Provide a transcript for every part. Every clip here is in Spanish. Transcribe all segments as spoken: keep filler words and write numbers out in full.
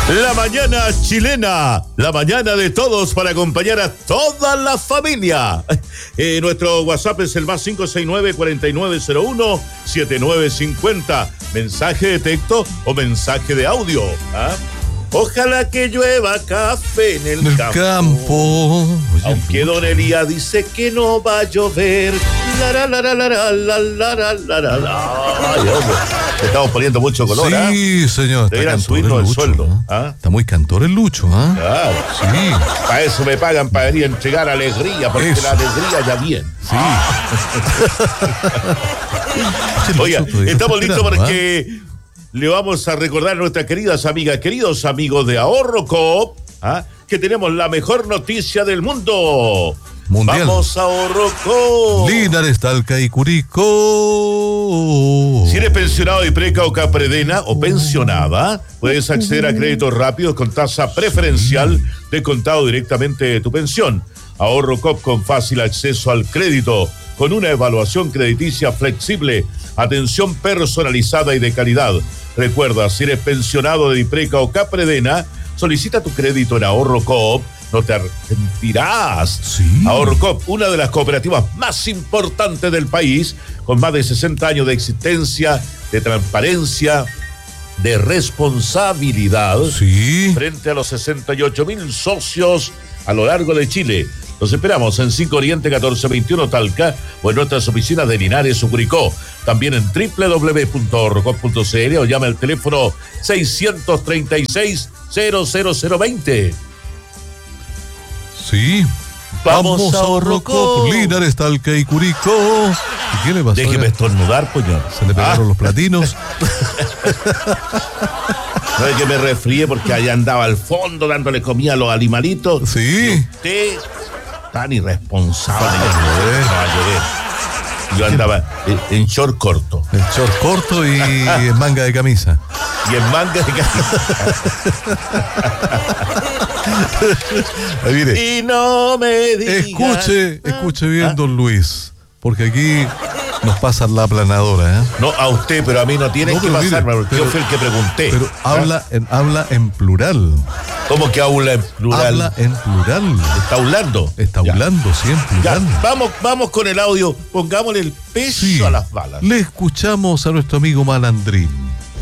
La mañana chilena, la mañana de todos para acompañar a toda la familia. Eh, nuestro WhatsApp es el más cinco seis nueve, cuatro nueve cero uno, siete nueve cinco cero. Mensaje de texto o mensaje de audio. ¿Ah? Ojalá que llueva café en el, en el campo. campo. Oye, aunque Don Elías dice que no va a llover. La, la, la, la, la, la, la, la, la, la, la. Ay, hombre, le estamos poniendo mucho color. Sí, ¿ah? Señor. Deberían subirnos el Lucho, sueldo. ¿no? ¿Ah? Está muy cantor el Lucho, ¿ah? Claro. Sí. Para eso me pagan, para venir a entregar alegría, porque Eso. la alegría ya viene. Sí. Oiga, estamos listos esperando, porque ¿ah? le vamos a recordar a nuestras queridas amigas, queridos amigos de Ahorro Coop, ¿ah? que tenemos la mejor noticia del mundo. Mundial. Vamos a Ahorro Coop. Linares, Talca y Curicó. Si eres pensionado de Preca o Capredena o pensionada, puedes acceder a créditos rápidos con tasa preferencial de contado directamente de tu pensión. Ahorro Coop con fácil acceso al crédito, con una evaluación crediticia flexible, atención personalizada y de calidad. Recuerda, si eres pensionado de Preca o Capredena, solicita tu crédito en Ahorro Coop. No te arrepentirás. Sí. Ahorro Coop, una de las cooperativas más importantes del país, con más de sesenta años de existencia, de transparencia, de responsabilidad, Sí. frente a los sesenta y ocho mil socios a lo largo de Chile. Los esperamos en cinco Oriente catorce veintiuno Talca o en nuestras oficinas de Linares o Curicó. También en doble u doble u doble u punto ahorro coop punto c l o llama al teléfono seiscientos treinta y seis, cero cero cero veinte. Sí. Vamos Vamos a a Ahorro Coop. Coop. Linares, Talca y Curicó. ¿Y qué le pasó? Déjeme estornudar, puñón. Se le pegaron Ah. los platinos. No es que me resfríe porque allá andaba al fondo dándole comida a los animalitos. Sí. Usted tan irresponsable. Ah, que no va a llover. Yo andaba en, en short corto El short corto y en manga de camisa. y en manga de camisa. Ahí mire. Y no me digas. Escuche, escuche bien, ¿Ah? don Luis. Porque aquí nos pasan la aplanadora, ¿eh? No, a usted, pero a mí no tiene No, que pero mire, pasarme, porque pero- yo fui el que pregunté. Pero ¿Ah? habla en, habla en plural. ¿Cómo que habla en plural? Habla en plural. Está hablando. Está Ya. hablando, sí, en Ya, plural. vamos, vamos con el audio. Pongámosle el peso Sí. a las balas. Le escuchamos a nuestro amigo Malandrín.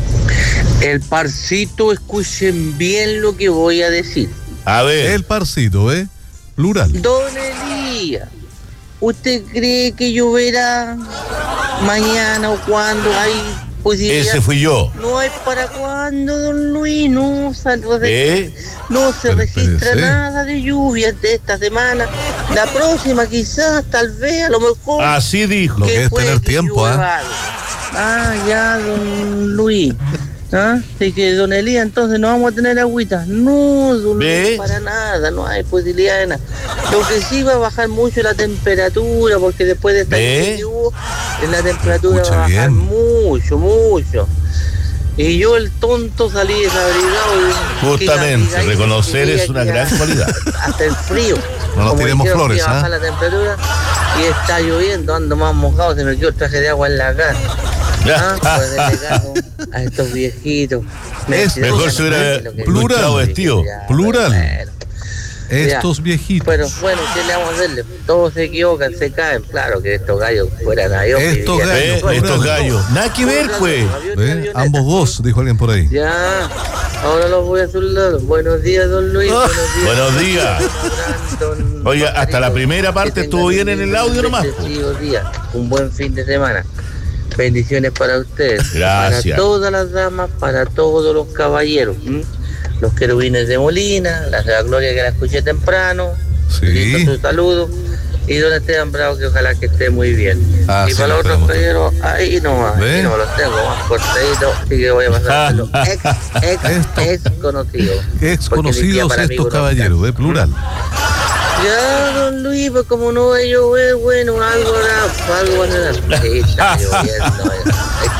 El parcito, escuchen bien lo que voy a decir. A ver. El parcito, ¿eh? Plural. Don Elías, ¿usted cree que lloverá mañana o cuando hay posibilidad? Ese fui yo. No hay para cuándo, don Luis, no, sal- ¿Eh? no se Pero registra espérese. nada de lluvias de esta semana. La próxima quizás, tal vez, a lo mejor. Así dijo. Lo que es puede tener que tiempo, llueva ¿ah? algo. Ah, ya, don Luis. ¿Ah? Así que, don Elías, entonces no vamos a tener agüita. No, don ¿Ve? Luis, para nada, no hay posibilidad de nada. Lo que sí va a bajar mucho la temperatura, porque después de esta ¿Ve? lluvia que hubo, la temperatura Escucha va a bajar bien. mucho, mucho. Y yo, el tonto, salí desabrigado. y- Justamente, que la- reconocer que- es una que- gran cualidad. Hasta el frío. No nos Como tiremos dijeron que flores, iba a ¿ah? bajar la temperatura y está lloviendo, ando más mojado, se me quedó el traje de agua en la cara. Ah, pues de caso a estos viejitos. Es mejor si hubiera plural, vestido. plural. Bueno, Estos viejitos. pero bueno, ¿qué le vamos a hacerle? Todos se equivocan, se caen. Claro que estos gallos fueran a Dios. Estos vivían ¿Ve? en gallos, el Estos suelo. gallos. Nada que ver, pues. Avión y ¿Eh? avioneta. Ambos dos, dijo alguien por ahí. Ya, ahora los voy a saludar. Buenos días, don Luis. Buenos días. Buenos días. Don Oiga, hasta la primera parte Que estuvo tengan bien en el un audio nomás. bendecido día, un buen fin de semana. Bendiciones para ustedes. Gracias. Para todas las damas, para todos los caballeros. ¿m? Los querubines de Molina, la Seba Gloria que la escuché temprano. Sí. Listo su saludo. Y don Esteban Bravo, que ojalá que esté muy bien. Ah, y sí, para lo los otros esperamos. caballeros, ahí nomás. ¿Ve? Ahí no los tengo más cortaditos, así que voy a pasar a los ex, ex, Esto- ex conocidos. Ex Porque mi tía conocidos para mí estos conozca. caballeros, de plural. Ya, don Luis, pues como no va a llover, bueno, algo hará, algo van a dar. Sí, está lloviendo. eh.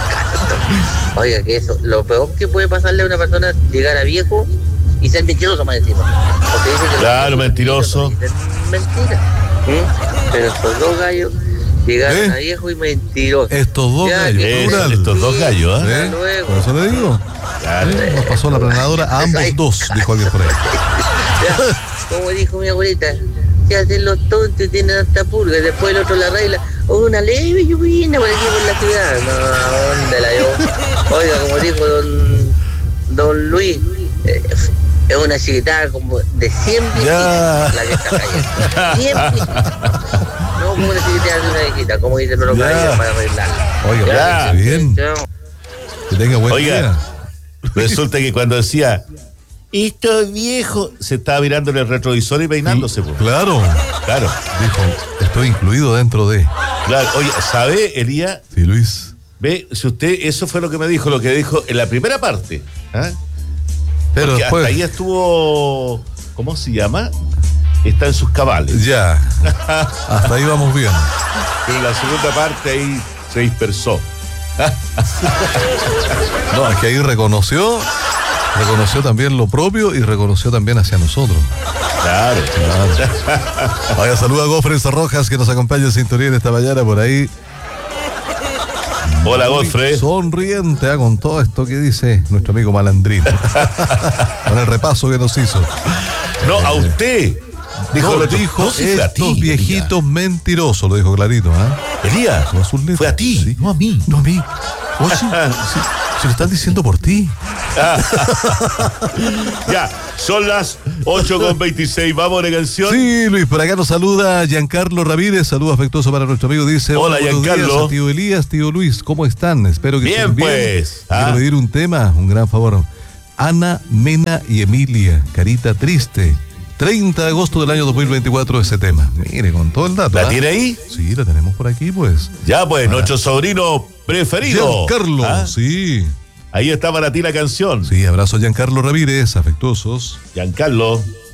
Oiga, que eso, lo peor que puede pasarle a una persona es llegar a viejo y ser mentiroso más encima. Porque dice que los Claro, viejos mentiroso. dicen mentira. ¿Mm? Pero estos dos gallos llegaron ¿Eh? a viejo y mentirosos. Estos dos Ya, gallos, que- Es, plural. estos dos gallos, ¿eh? ¿Eh? luego. Por eso le digo. Claro. ¿Eh? Nos pasó la planadora a ambos dos, dijo alguien por ahí. Ya, como dijo mi abuelita, se hacen los tontos y tienen hasta pulga, después el otro la arregla, o una leve lluvia por aquí por la ciudad. No, ¿dónde la yo? Oiga, como dijo don, don Luis, eh, es una chiquitada como de cien viejitas la que está cayendo. cien viejitas. No como una chiquitada de una viejita, como dicen los caballeros para arreglarla. Oiga, ya, bien. Chao. Que tenga buen Oiga, día. resulta que cuando decía, esto es viejo, se estaba mirando en el retrovisor y peinándose. Sí, po. claro. Claro, Dijo, estoy incluido dentro de. claro. Oye, ¿sabe, Elías? Sí, Luis. Ve, si usted, eso fue lo que me dijo, lo que dijo en la primera parte. ¿Ah? Pero Porque después. hasta ahí estuvo, ¿cómo se llama? Está en sus cabales. Ya. Hasta ahí vamos bien. Pero la segunda parte ahí se dispersó. No, es que ahí reconoció, reconoció también lo propio y reconoció también hacia nosotros. Claro. Claro. Vaya, saluda a Gofres Rojas que nos acompaña en sintonía en esta mañana por ahí. Hola, Godfrey. Sonriente ah, con todo esto que dice nuestro amigo Malandrín. Con el repaso que nos hizo. No, a usted. Dijo, No, lo no, dijo no, si fue a estos ti, viejitos mentirosos, lo dijo clarito, ¿ah? Elías, No, azul letra. fue a ti, Sí. no a mí. No a mí. Oye, si, si lo están diciendo por ti. Ya, son las ocho con veintiséis. Vamos a la canción. Sí, Luis, por acá nos saluda Giancarlo Ramírez. Saludo afectuoso para nuestro amigo. Dice: Hola, buenos Giancarlo. días a tío Elías, tío Luis, ¿cómo están? Espero que Bien, estén bien. pues. Quiero Ah. pedir un tema, un gran favor. Ana, Mena y Emilia, Carita Triste. treinta de agosto del año dos mil veinticuatro ese tema. Mire, con todo el dato. ¿La ¿ah? tiene ahí? Sí, la tenemos por aquí, pues. Ya, pues, nuestro sobrino preferido. Giancarlo, ¿Ah? sí. Ahí está para ti la canción. Sí, abrazo a Giancarlo Ramírez, afectuosos. Giancarlo.